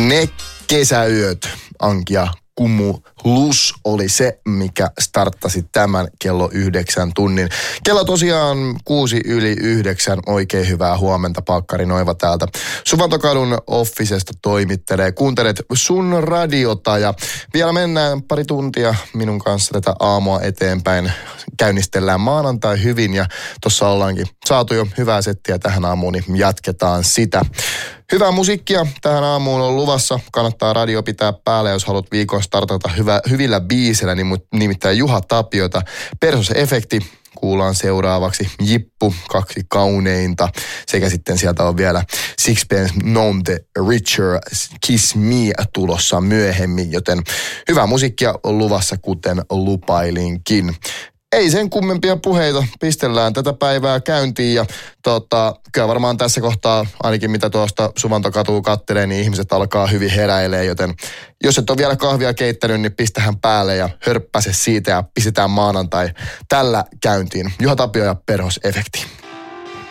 Ne kesäyöt, Anki ja Cumulus oli se, mikä starttasi tämän kello 9 tunnin. Kello tosiaan 8:06. Oikein hyvää huomenta, Pakkari Noiva täältä Suvantokadun Officesta toimittelee. Kuuntelet sun radiota ja vielä mennään pari tuntia minun kanssa tätä aamua eteenpäin. Käynnistellään maanantai hyvin ja tuossa ollaankin saatu jo hyvää settiä tähän aamuun, niin jatketaan sitä. Hyvää musiikkia tähän aamuun on luvassa. Kannattaa radio pitää päällä, jos haluat viikon startata hyvillä biisillä, nimittäin Juha Tapiota. Perhosefekti kuullaan seuraavaksi. Jippu, 2 kauneinta. Sekä sitten sieltä on vielä Sixpence None the Richer, Kiss Me tulossa myöhemmin, joten hyvää musiikkia on luvassa, kuten lupailinkin. Ei sen kummempia puheita, pistellään tätä päivää käyntiin ja kyllä varmaan tässä kohtaa, ainakin mitä tuosta Suvantokatua kattelee, niin ihmiset alkaa hyvin heräilee, joten jos et ole vielä kahvia keittänyt, niin pistähän päälle ja hörppäse siitä ja pistetään maanantai tällä käyntiin. Juha Tapio ja Perhosefekti.